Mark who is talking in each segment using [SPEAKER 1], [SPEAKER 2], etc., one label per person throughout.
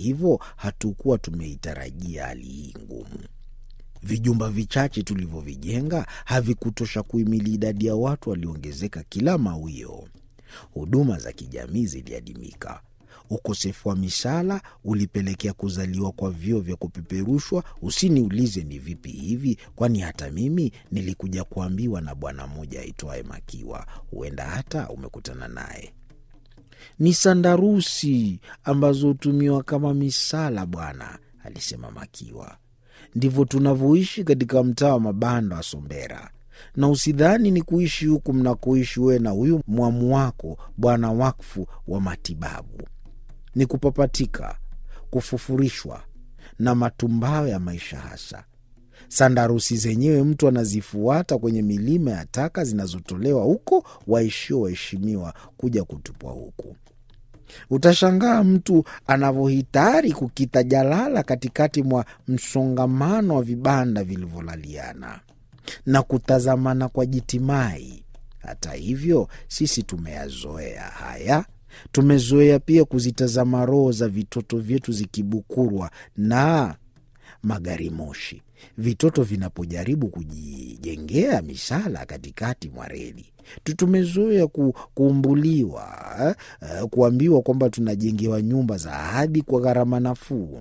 [SPEAKER 1] hivyo hatukuwa tumeitarajia hali hii ngumu. Vijumba vichache tulivyovijenga havikutosha kuhimili idadi ya watu waliongezeka kila mawio. Huduma za kijamii ziliadimika. Ukosefu wa misala ulipelekea kuzaliwa kwa vyoo vya kupeperushwa. Usiniulize ni vipi hivi, kwani hata mimi nilikuja kuambiwa na bwana mmoja aitwaye Makiwa. Huenda hata umekutana naye. Ni sandarusi ambazo hutumiwa kama misala bwana, alisema Makiwa. Ndivyo tunavyoishi katika mtaa wa mabanda wa Sombera. Na usidhani ni kuishi huku mnakoishi wewe na huyu mwamu wako bwana wakfu wa matibabu. Ni kupapatika, kufufurishwa na matumbao ya maisha hasa. Sandarusi zenyewe mtu anazifuata kwenye milima ya taka zinazotolewa huko waishio waheshimiwa kuja kutupwa huku. Utashangaa mtu anavyohitari kukita jalala katikati mwa msongamano wa vibanda vilivyolaliana na kutazamana kwa jitimai. Hata hivyo, sisi tumeyazoea haya. Tumezoea pia kuzitazama roho za vitoto vyetu zikibukurwa na magari moshi. Vitoto vinapojaribu kujijengea misala katikati mwa reli. Tumezoea kuumbuliwa, kuambiwa kwamba tunajengewa nyumba za ahadi kwa gharama nafuu.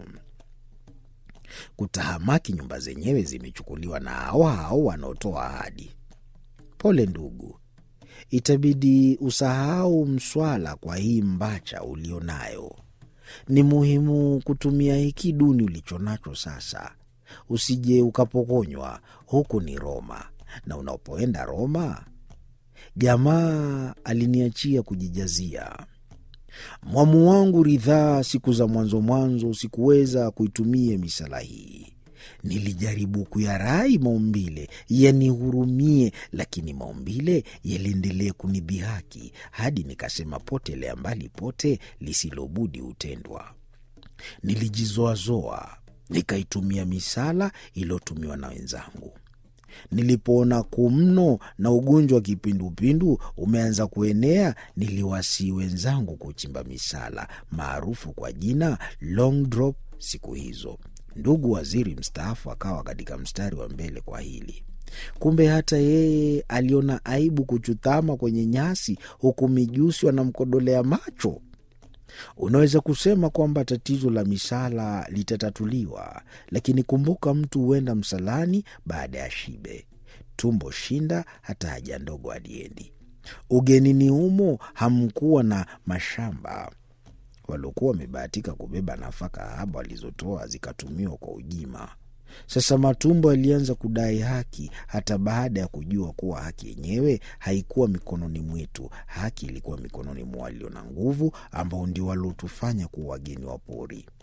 [SPEAKER 1] Kutahamaki nyumba zenyewe zimechukuliwa na hao wanaotoa ahadi. Pole ndugu, itabidi usahau mswala kwa hii mbacha ulionayo. Ni muhimu kutumia hiki duni ulichonacho sasa. Usije ukapokonywa. Huku ni Roma, na unapoenda Roma, jamaa aliniachia kujijazia. Mwamu wangu ridhaa, siku za mwanzo sikuweza kuitumia misala hii. Nilijaribu kuyarai maumbile yanihurumie, lakini maumbile yaliendelea kunidhihaki hadi nikasema potelea mbali pote, lisilobudi hutendwa. Nilijizoazoa, nikaitumia misala iliyotumiwa na wenzangu. Nilipoona kumno na ugonjwa wa kipindupindu umeanza kuenea, niliwasihi wenzangu kuchimba misala maarufu kwa jina long drop. Siku hizo ndugu waziri mstaafu akawa katika mstari wa mbele kwa hili. Kumbe hata yeye aliona aibu kuchutama kwenye nyasi huku mijusi wanamkodolea macho. Unaweza kusema kwamba tatizo la misala litatatuliwa, lakini kumbuka mtu huenda msalani baada ya shibe. Tumbo shinda hata haja ndogo aliendi. Ugenini humo hamkuwa na mashamba. Waliokuwa wamebahatika kubeba nafaka haba walizotoa zikatumiwa kwa ujima. Sasa matumbo yalianza kudai haki, hata baada ya kujua kuwa haki yenyewe haikuwa mikononi mwetu. Haki ilikuwa mikononi mwa walio na nguvu, ambao ndio waliotufanya kuwa wageni wa pori.